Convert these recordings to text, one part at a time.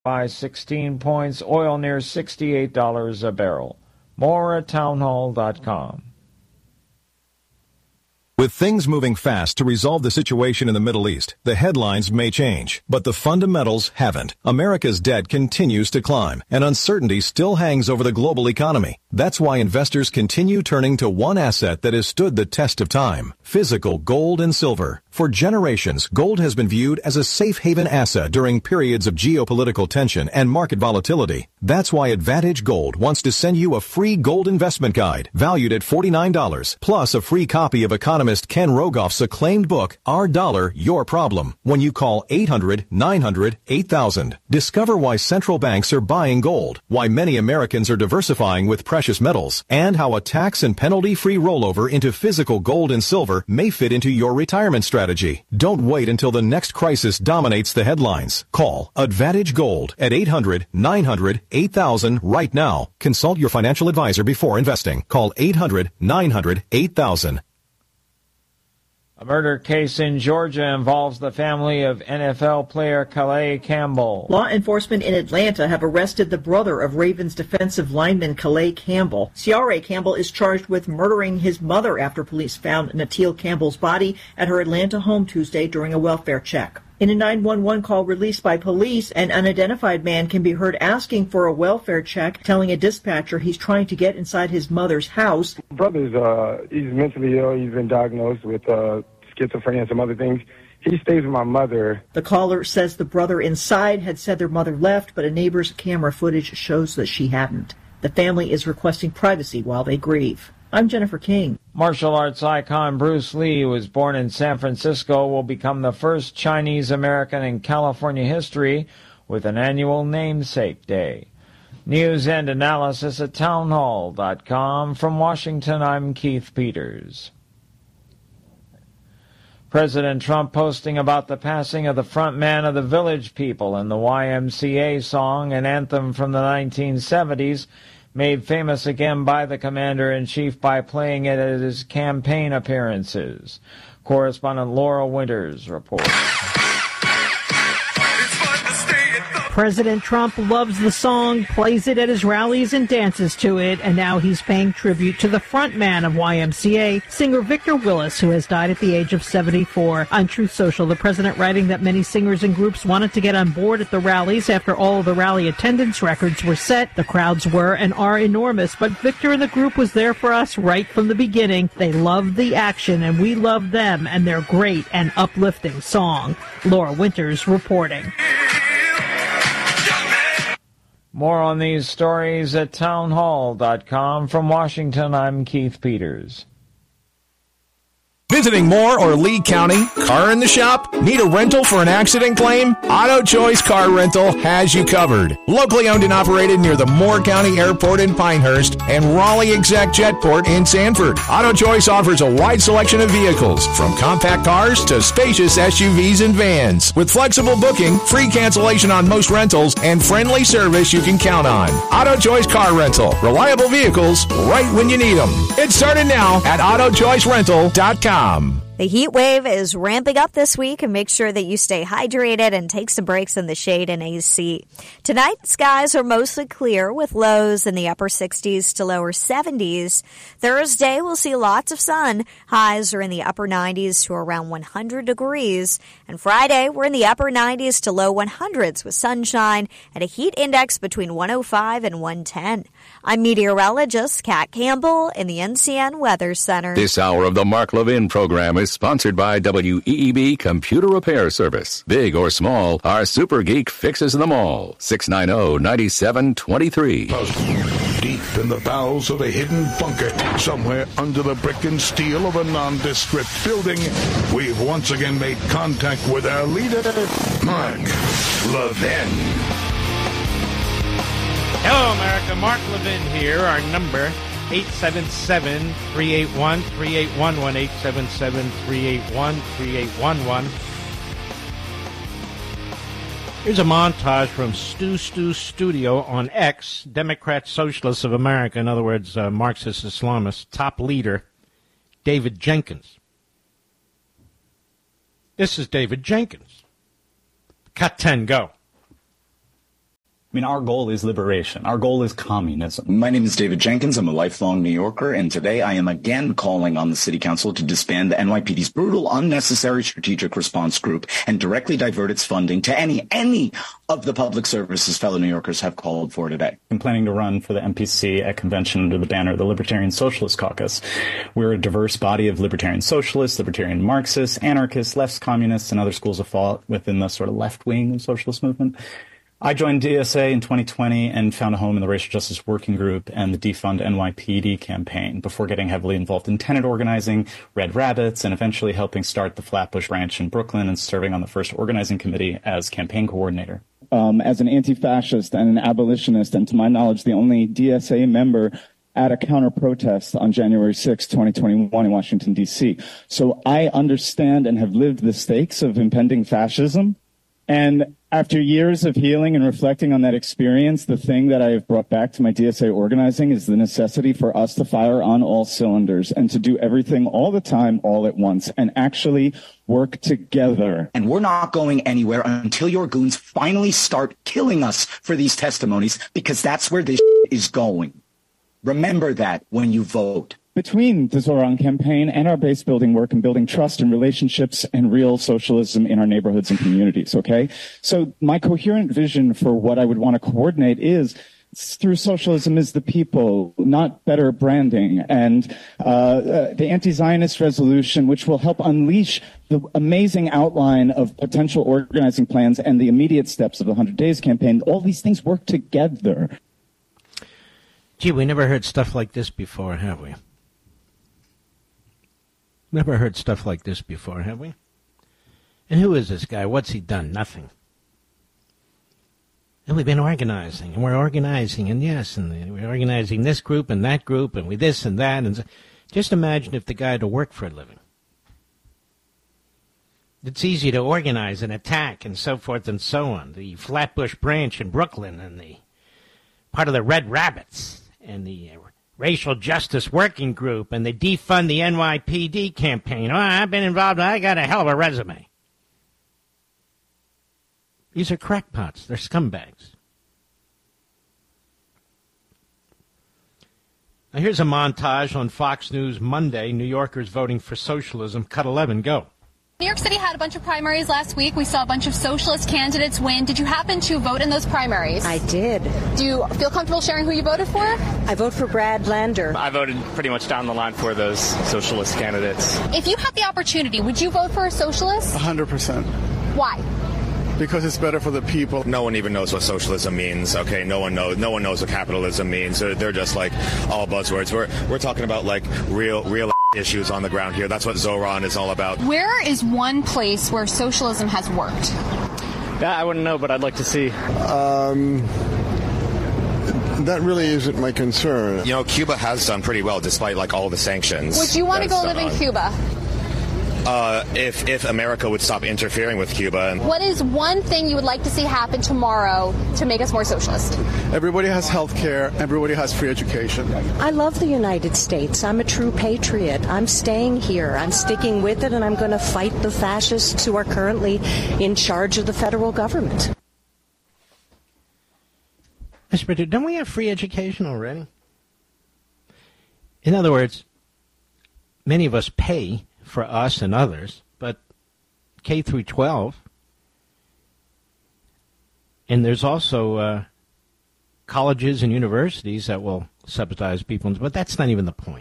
by 16 points. Oil near $68 a barrel. More at townhall.com. With things moving fast to resolve the situation in the Middle East, the headlines may change, but the fundamentals haven't. America's debt continues to climb, and uncertainty still hangs over the global economy. That's why investors continue turning to one asset that has stood the test of time: physical gold and silver. For generations, gold has been viewed as a safe haven asset during periods of geopolitical tension and market volatility. That's why Advantage Gold wants to send you a free gold investment guide valued at $49, plus a free copy of economist Ken Rogoff's acclaimed book, Our Dollar, Your Problem, when you call 800-900-8000. Discover why central banks are buying gold, why many Americans are diversifying with precious metals, and how a tax and penalty-free rollover into physical gold and silver may fit into your retirement strategy. Don't wait until the next crisis dominates the headlines. Call Advantage Gold at 800-900-8000 right now. Consult your financial advisor before investing. Call 800-900-8000. A murder case in Georgia involves the family of NFL player Calais Campbell. Law enforcement in Atlanta have arrested the brother of Ravens defensive lineman Calais Campbell. Ciara Campbell is charged with murdering his mother after police found Natil Campbell's body at her Atlanta home Tuesday during a welfare check. In a 911 call released by police, an unidentified man can be heard asking for a welfare check, telling a dispatcher he's trying to get inside his mother's house. My brother's he's mentally ill. He's been diagnosed with schizophrenia and some other things. He stays with my mother. The caller says the brother inside had said their mother left, but a neighbor's camera footage shows that she hadn't. The family is requesting privacy while they grieve. I'm Jennifer King. Martial arts icon Bruce Lee, who was born in San Francisco, will become the first Chinese American in California history with an annual namesake day. News and analysis at townhall.com. From Washington, I'm Keith Peters. President Trump posting about the passing of the front man of the Village People in the YMCA song, an anthem from the 1970s, made famous again by the commander-in-chief by playing it at his campaign appearances. Correspondent Laura Winters reports. President Trump loves the song, plays it at his rallies and dances to it, and now he's paying tribute to the frontman of YMCA, singer Victor Willis, who has died at the age of 74. On Truth Social, the president writing that many singers and groups wanted to get on board at the rallies after all of the rally attendance records were set. The crowds were and are enormous, but Victor and the group was there for us right from the beginning. They loved the action, and we loved them and their great and uplifting song. Laura Winters reporting. More on these stories at townhall.com. From Washington, I'm Keith Peters. Visiting Moore or Lee County? Car in the shop? Need a rental for an accident claim? Auto Choice Car Rental has you covered. Locally owned and operated near the Moore County Airport in Pinehurst and Raleigh Exec Jetport in Sanford. Auto Choice offers a wide selection of vehicles, from compact cars to spacious SUVs and vans. With flexible booking, free cancellation on most rentals, and friendly service you can count on. Auto Choice Car Rental. Reliable vehicles right when you need them. It started now at autochoicerental.com. The heat wave is ramping up this week, and make sure that you stay hydrated and take some breaks in the shade and AC. Tonight, skies are mostly clear with lows in the upper 60s to lower 70s. Thursday, we'll see lots of sun. Highs are in the upper 90s to around 100 degrees. And Friday, we're in the upper 90s to low 100s with sunshine and a heat index between 105 and 110. I'm meteorologist Kat Campbell in the NCN Weather Center. This hour of the Mark Levin program is sponsored by WEEB Computer Repair Service. Big or small, our Super Geek fixes them all. 690-9723. Deep in the bowels of a hidden bunker, somewhere under the brick and steel of a nondescript building, we've once again made contact with our leader, Mark Levin. Hello, America. Mark Levin here. Our number, 877-381-3811, 877-381-3811. Here's a montage from Stu Studio on X, Democrat Socialists of America, in other words, Marxist Islamists, top leader, David Jenkins. This is David Jenkins. Cut 10, go. mean, our goal is liberation. Our goal is communism. My name is David Jenkins. I'm a lifelong New Yorker, and today I am again calling on the City Council to disband the NYPD's brutal, unnecessary strategic response group and directly divert its funding to any of the public services fellow New Yorkers have called for today. I'm planning to run for the MPC at convention under the banner of the Libertarian Socialist Caucus. We're a diverse body of libertarian socialists, libertarian Marxists, anarchists, left communists, and other schools of thought within the sort of left wing of socialist movement. I joined DSA in 2020 and found a home in the Racial Justice Working Group and the Defund NYPD campaign before getting heavily involved in tenant organizing, Red Rabbits, and eventually helping start the Flatbush Ranch in Brooklyn and serving on the first organizing committee as campaign coordinator. As an anti-fascist and an abolitionist, and to my knowledge, the only DSA member at a counter-protest on January 6, 2021 in Washington, D.C. So I understand and have lived the stakes of impending fascism. And after years of healing and reflecting on that experience, the thing that I have brought back to my DSA organizing is the necessity for us to fire on all cylinders and to do everything all the time, all at once, and actually work together. And we're not going anywhere until your goons finally start killing us for these testimonies, because that's where this is going. Remember that when you vote. Between the Zoran campaign and our base building work and building trust and relationships and real socialism in our neighborhoods and communities, okay? So my coherent vision for what I would want to coordinate is through socialism is the people, not better branding, and the anti-Zionist resolution, which will help unleash the amazing outline of potential organizing plans and the immediate steps of the 100 Days campaign. All these things work together. Gee, we never heard stuff like this before, have we? Never heard stuff like this before, have we? And who is this guy? What's he done? Nothing. And we've been organizing, and we're organizing, and yes, and we're organizing this group and that group, and we this and that. And just imagine if the guy had to work for a living. It's easy to organize and attack and so forth and so on. The Flatbush branch in Brooklyn and the part of the Red Rabbits and the Racial Justice Working Group and the Defund the NYPD campaign. Oh, I've been involved. I got a hell of a resume. These are crackpots. They're scumbags. Now here's a montage on Fox News Monday. New Yorkers voting for socialism. Cut 11. Go. New York City had a bunch of primaries last week. We saw a bunch of socialist candidates win. Did you happen to vote in those primaries? I did. Do you feel comfortable sharing who you voted for? I vote for Brad Lander. I voted pretty much down the line for those socialist candidates. If you had the opportunity, would you vote for a socialist? 100%. Why? Because it's better for the people. No one even knows what socialism means. Okay, no one knows what capitalism means. They're just like all buzzwords. We're talking about like real issues on the ground here. That's what Zoran is all about. Where is one place where socialism has worked? Yeah, I wouldn't know, but I'd like to see. That really isn't my concern. You know, Cuba has done pretty well despite like all the sanctions. Would you want to go live in Cuba? If America would stop interfering with Cuba. What is one thing you would like to see happen tomorrow to make us more socialist? Everybody has health care. Everybody has free education. I love the United States. I'm a true patriot. I'm staying here. I'm sticking with it, and I'm going to fight the fascists who are currently in charge of the federal government. Mr. Producer, don't we have free education already? In other words, many of us pay for us and others, but K through 12, and there's also colleges and universities that will subsidize people, but that's not even the point.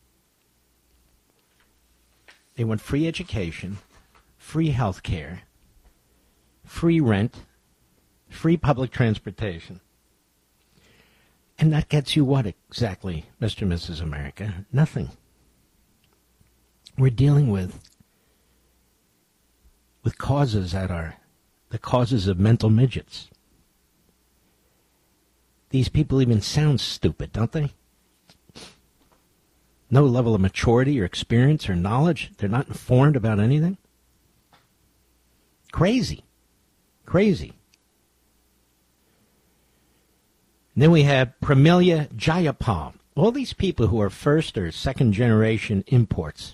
They want free education, free health care, free rent, free public transportation. And that gets you what exactly, Mr. and Mrs. America? Nothing. We're dealing with causes that are the causes of mental midgets. These people even sound stupid, don't they? No level of maturity or experience or knowledge. They're not informed about anything. Crazy. Crazy. And then we have Pramila Jayapal. All these people who are first or second generation imports.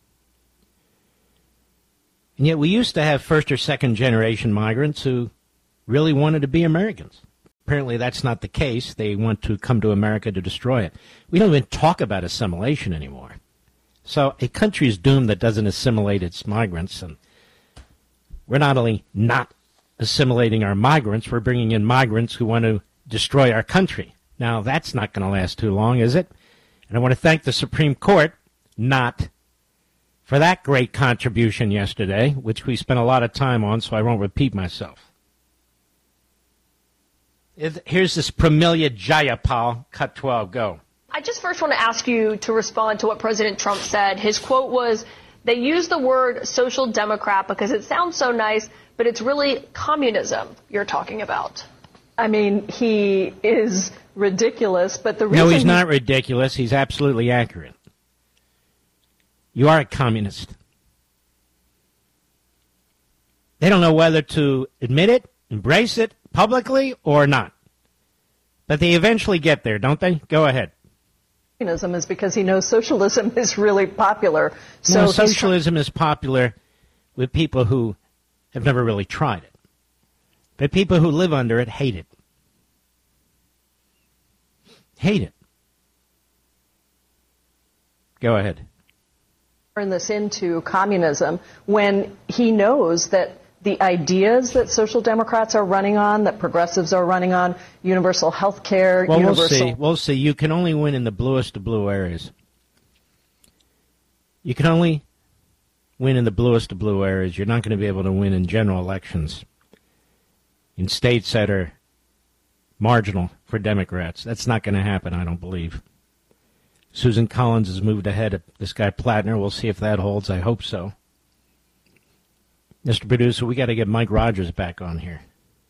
And yet we used to have first or second generation migrants who really wanted to be Americans. Apparently that's not the case. They want to come to America to destroy it. We don't even talk about assimilation anymore. So a country is doomed that doesn't assimilate its migrants. And we're not only not assimilating our migrants, we're bringing in migrants who want to destroy our country. Now, that's not going to last too long, is it? And I want to thank the Supreme Court for that great contribution yesterday, which we spent a lot of time on, so I won't repeat myself. Here's this Pramila Jayapal, cut 12, go. I just first want to ask you to respond to what President Trump said. His quote was, they use the word social democrat because it sounds so nice, but it's really communism you're talking about. I mean, he is ridiculous, but the reason... No, he's not ridiculous. He's absolutely accurate. You are a communist. They don't know whether to admit it, embrace it publicly or not. But they eventually get there, don't they? Go ahead. Communism is because he knows socialism is really popular. So socialism is popular with people who have never really tried it. But people who live under it hate it. Hate it. Go ahead. Turn this into communism when he knows that the ideas that social democrats are running on, that progressives are running on, universal health care, We'll see. You can only win in the bluest of blue areas. You can only win in the bluest of blue areas. You're not going to be able to win in general elections in states that are marginal for Democrats. That's not going to happen, I don't believe. Susan Collins has moved ahead of this guy Plattner. We'll see if that holds. I hope so. Mr. Producer, we got to get Mike Rogers back on here.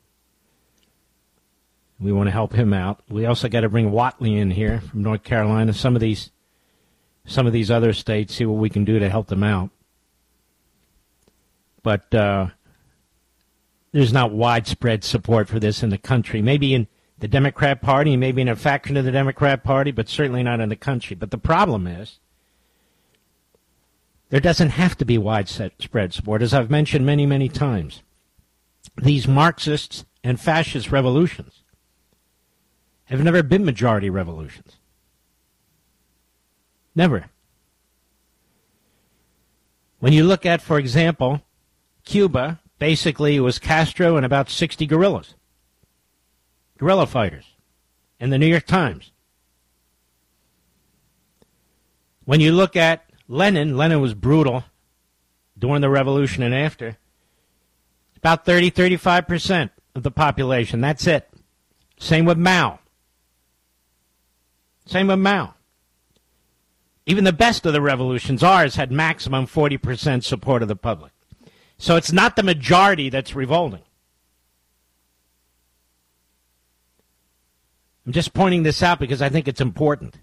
We want to help him out. We also got to bring Whatley in here from North Carolina. Some of these other states, see what we can do to help them out. But there's not widespread support for this in the country. Maybe in the Democrat Party, maybe in a faction of the Democrat Party, but certainly not in the country. But the problem is, there doesn't have to be widespread support, as I've mentioned many, many times. These Marxists and fascist revolutions have never been majority revolutions. Never. When you look at, for example, Cuba, basically it was Castro and about 60 guerrilla fighters, and the New York Times. When you look at Lenin was brutal during the revolution and after. About 35% of the population. That's it. Same with Mao. Even the best of the revolutions, ours had maximum 40% support of the public. So it's not the majority that's revolting. I'm just pointing this out because I think it's important.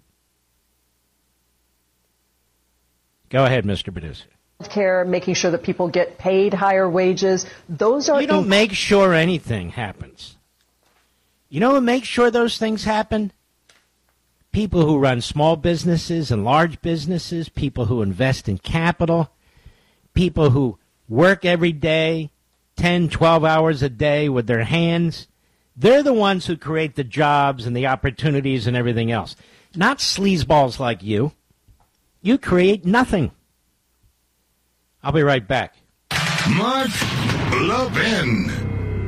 Go ahead, Mr. Producer. Healthcare, making sure that people get paid higher wages. Those are... You don't make sure anything happens. You know who makes sure those things happen? People who run small businesses and large businesses, people who invest in capital, people who work every day, 10, 12 hours a day with their hands. They're the ones who create the jobs and the opportunities and everything else. Not sleazeballs like you. You create nothing. I'll be right back. Mark Levin.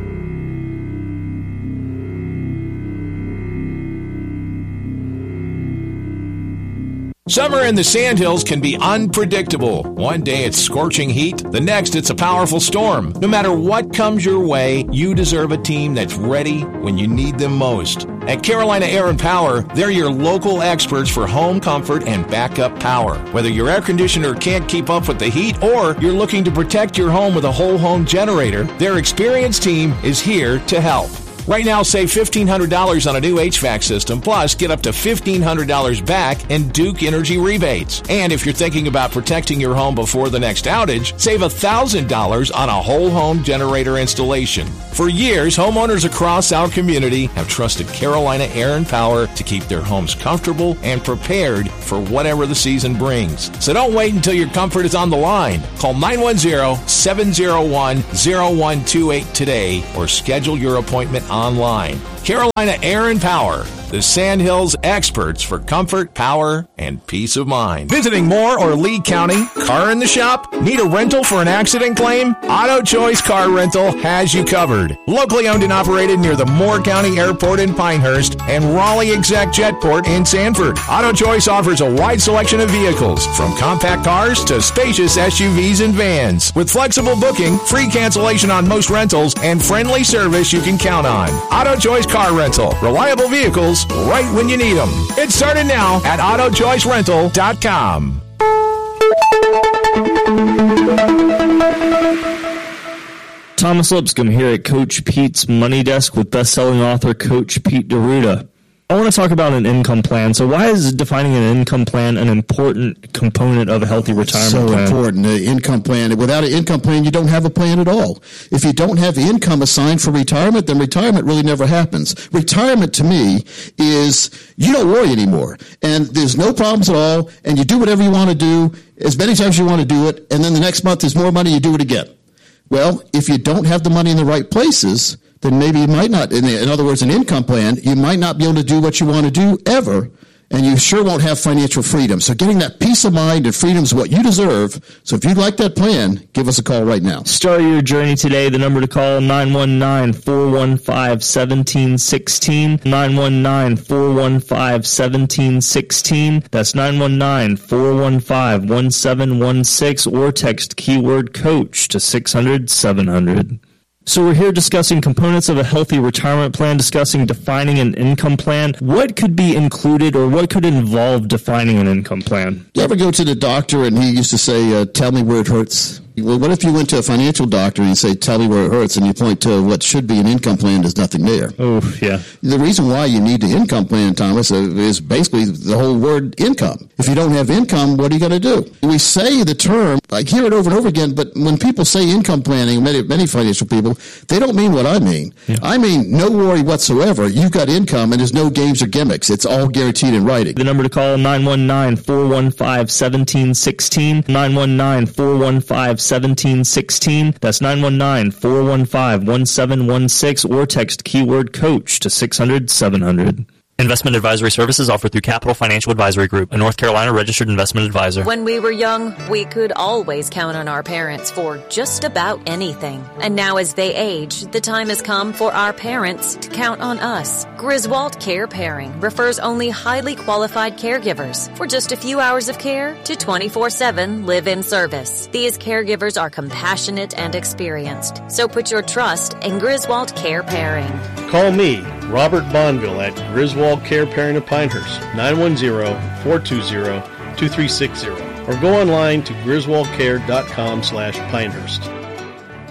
Summer in the Sandhills can be unpredictable. One day it's scorching heat, the next it's a powerful storm. No matter what comes your way, you deserve a team that's ready when you need them most. At Carolina Air and Power, they're your local experts for home comfort and backup power. Whether your air conditioner can't keep up with the heat or you're looking to protect your home with a whole home generator, their experienced team is here to help. Right now, save $1,500 on a new HVAC system, plus get up to $1,500 back in Duke Energy rebates. And if you're thinking about protecting your home before the next outage, save $1,000 on a whole home generator installation. For years, homeowners across our community have trusted Carolina Air and Power to keep their homes comfortable and prepared for whatever the season brings. So don't wait until your comfort is on the line. Call 910-701-0128 today or schedule your appointment online. Carolina Air and Power, the Sandhills experts for comfort, power, and peace of mind. Visiting Moore or Lee County, car in the shop? Need a rental for an accident claim? Auto Choice Car Rental has you covered. Locally owned and operated near the Moore County Airport in Pinehurst and Raleigh Exec Jetport in Sanford. Auto Choice offers a wide selection of vehicles, from compact cars to spacious SUVs and vans. With flexible booking, free cancellation on most rentals, and friendly service you can count on. Auto Choice Car Rental. Reliable vehicles right when you need them. It started now at AutoChoiceRental.com. Thomas Lipscomb here at Coach Pete's Money Desk with best-selling author Coach Pete D'Arruda. I want to talk about an income plan. So why is defining an income plan an important component of a healthy retirement plan? So important, the income plan. Without an income plan, you don't have a plan at all. If you don't have income assigned for retirement, then retirement really never happens. Retirement, to me, is you don't worry anymore. And there's no problems at all, and you do whatever you want to do as many times as you want to do it, and then the next month there's more money, you do it again. Well, if you don't have the money in the right places, then maybe you might not, in other words, an income plan, you might not be able to do what you want to do ever, and you sure won't have financial freedom. So getting that peace of mind and freedom is what you deserve. So if you'd like that plan, give us a call right now. Start your journey today. The number to call, 919-415-1716, 919-415-1716. That's 919-415-1716, or text keyword coach to 600-700. So we're here discussing components of a healthy retirement plan, discussing defining an income plan. What could be included or what could involve defining an income plan? You ever go to the doctor and he used to say, tell me where it hurts? Well, what if you went to a financial doctor and you say, tell me where it hurts, and you point to what should be an income plan, there's nothing there. Oh, yeah. The reason why you need the income plan, Thomas, is basically the whole word income. If you don't have income, what are you going to do? We say the term, I hear it over and over again, but when people say income planning, many financial people, they don't mean what I mean. Yeah. I mean, no worry whatsoever. You've got income and there's no games or gimmicks. It's all guaranteed in writing. The number to call, 919-415-1716, 919-415-1716. That's 919-415-1716, or text keyword coach to 600-700. Investment advisory services offered through Capital Financial Advisory Group, a North Carolina registered investment advisor. When we were young, we could always count on our parents for just about anything. And now as they age, the time has come for our parents to count on us. Griswold Care Pairing refers only highly qualified caregivers for just a few hours of care to 24/7 live-in service. These caregivers are compassionate and experienced, so put your trust in Griswold Care Pairing. Call me, Robert Bonville, at Griswold Care Pairing of Pinehurst, 910-420-2360, or go online to griswoldcare.com/Pinehurst.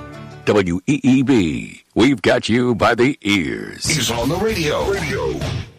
WEEB, we've got you by the ears. He's on the radio.